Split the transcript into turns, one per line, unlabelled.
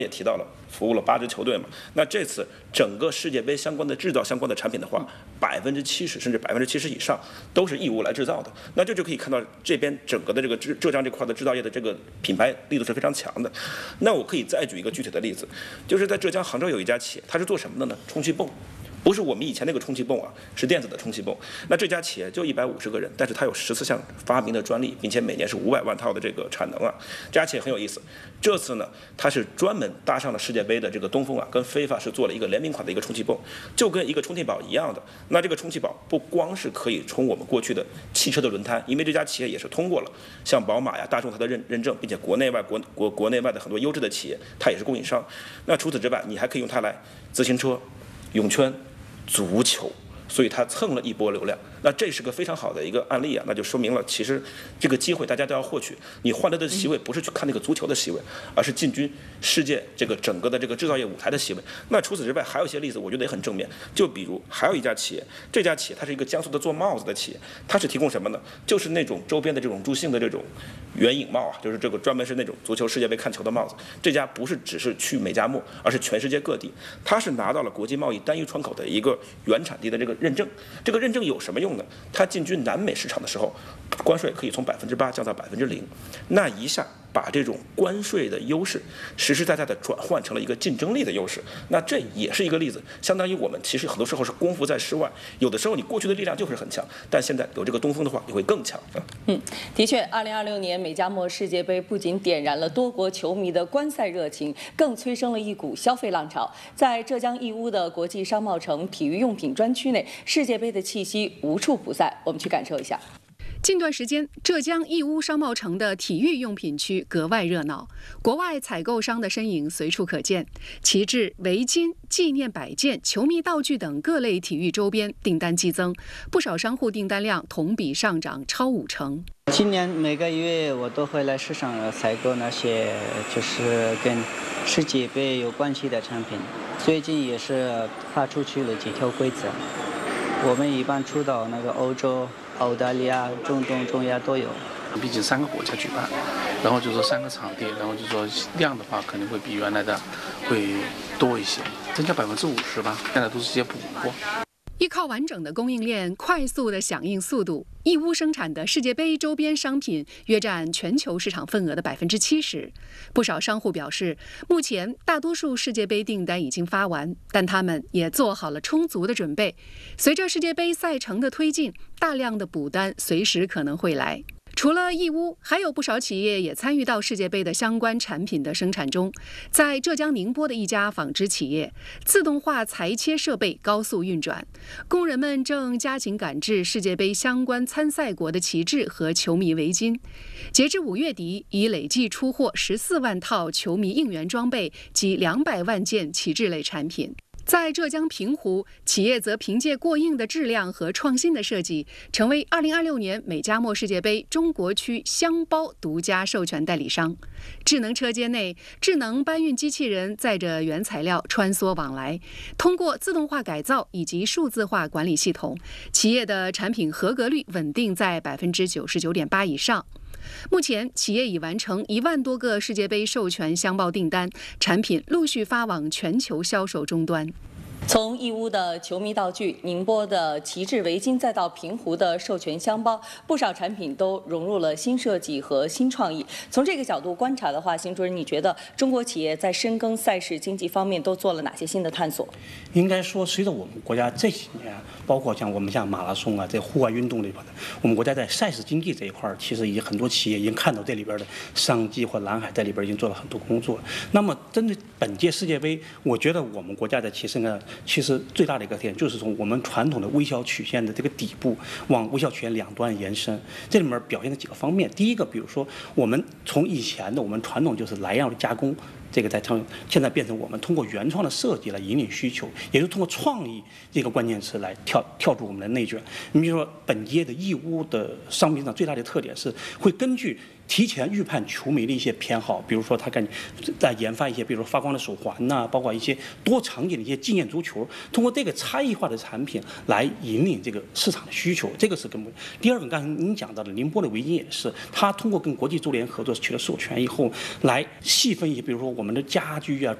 也提到了，服务了8支球队嘛。那这次整个世界杯相关的制造相关的产品的话，70%甚至70%以上都是义乌来制造的。那这就可以看到这边整个的这个浙江这块的制造业的这个品牌力度是非常强的。那我可以再举一个具体的例子，就是在浙江杭州有一家企业，它是做什么的呢？充气泵。不是我们以前那个充气泵啊，是电子的充气泵。那这家企业就150个人，但是它有14项发明的专利，并且每年是500万套的这个产能啊。这家企业很有意思，这次呢，它是专门搭上了世界杯的这个东风啊，跟飞发是做了一个联名款的一个充气泵，就跟一个充气宝一样的。那这个充气宝不光是可以充我们过去的汽车的轮胎，因为这家企业也是通过了像宝马呀、大众它的认证，并且国内外的很多优质的企业，它也是供应商。那除此之外，你还可以用它来自行车、泳圈、足球，所以它蹭了一波流量。那这是个非常好的一个案例啊，那就说明了其实这个机会大家都要获取。你换来的席位不是去看那个足球的席位，而是进军世界这个整个的这个制造业舞台的席位。那除此之外还有一些例子，我觉得也很正面。就比如还有一家企业，这家企业它是一个江苏的做帽子的企业，它是提供什么呢？就是那种周边的这种助兴的这种圆影帽啊，就是这个专门是那种足球世界杯看球的帽子。这家不是只是去美加墨，而是全世界各地，它是拿到了国际贸易单一窗口的一个原产地的这个认证。这个认证有什么用呢？它进军南美市场的时候，关税可以从8%降到0%，那一下把这种关税的优势实实在在的转换成了一个竞争力的优势。那这也是一个例子，相当于我们其实很多时候是功夫在室外，有的时候你过去的力量就是很强，但现在有这个东风的话，你会更强。
的确，2026年美加墨世界杯不仅点燃了多国球迷的观赛热情，更催生了一股消费浪潮。在浙江义乌的国际商贸城体育用品专区内，世界杯的气息无处不在。我们去感受一下。
近段时间，浙江义乌商贸城的体育用品区格外热闹，国外采购商的身影随处可见，旗帜、围巾、纪念摆件、球迷道具等各类体育周边订单激增，不少商户订单量同比上涨超50%。
今年每个月我都会来市场采购那些就是跟世界杯有关系的产品，最近也是发出去了几条规则，我们一般出到那个欧洲、澳大利亚、中东、中亚都有。
毕竟3个国家举办，然后就说3个场地，然后就说量的话肯定会比原来的会多一些，增加50%吧。现在都是些补货。
依靠完整的供应链、快速的响应速度，义乌生产的世界杯周边商品约占全球市场份额的70%。不少商户表示，目前大多数世界杯订单已经发完，但他们也做好了充足的准备。随着世界杯赛程的推进，大量的补单随时可能会来。除了义乌，还有不少企业也参与到世界杯的相关产品的生产中。在浙江宁波的一家纺织企业，自动化裁切设备高速运转，工人们正加紧赶制世界杯相关参赛国的旗帜和球迷围巾。截至5月底，已累计出货14万套球迷应援装备及200万件旗帜类产品。在浙江平湖，企业则凭借过硬的质量和创新的设计，成为2026年美加墨世界杯中国区箱包独家授权代理商。智能车间内，智能搬运机器人载着原材料穿梭往来，通过自动化改造以及数字化管理系统，企业的产品合格率稳定在99.8%以上。目前，企业已完成1万多个世界杯授权箱包订单，产品陆续发往全球销售终端。
从义乌的球迷道具、宁波的旗帜围巾，再到平湖的授权箱包，不少产品都融入了新设计和新创意。从这个角度观察的话，邢主任，你觉得中国企业在深耕赛事经济方面都做了哪些新的探索？
应该说，随着我们国家这几年，包括像马拉松啊，这户外运动里边的，我们国家在赛事经济这一块，其实已经很多企业已经看到这里边的商机或蓝海，在里边已经做了很多工作。那么，针对本届世界杯，我觉得我们国家的其实最大的一个点就是从我们传统的微小曲线的这个底部往微小曲线两端延伸，这里面表现的几个方面。第一个，比如说我们从以前的我们传统就是来样的加工，这个现在变成我们通过原创的设计来引领需求，也就是通过创意这个关键词来跳出我们的内卷。你比如说本届的义乌的商品上最大的特点是会根据提前预判球迷的一些偏好，比如说他在研发一些，比如说发光的手环呐，包括一些多场景的一些纪念足球，通过这个差异化的产品来引领这个市场的需求，这个是根本。第二个，刚才您讲到的宁波的围巾也是，它通过跟国际足联合作取得授权以后，来细分一些，比如说我们的家居啊。